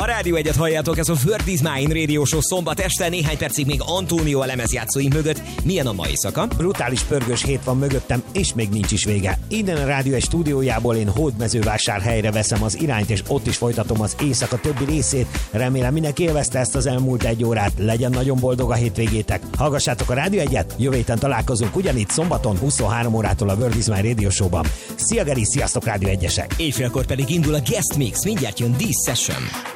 Rádió Egyet halljátok, ez a Word is Mine Radio Show szombat este, néhány percig még Antonio a lemezjátszóink mögött. Milyen a mai éjszaka? Brutális pörgős hét van mögöttem, és még nincs is vége. Innen a Rádió Egy stúdiójából én Hódmezővásárhelyre veszem az irányt, és ott is folytatom az éjszaka többi részét. Remélem mindenki élvezte ezt az elmúlt egy órát, legyen nagyon boldog a hétvégétek. Hallgassátok a Rádió Egyet, jövő héten találkozunk ugyanitt szombaton 23 órától a Word is Mine Radio Show-ban. Szia Geri, sziasztok Rádió Egyesek! Éjfélkor pedig indul a Guest Mix, mindjárt jön This Session.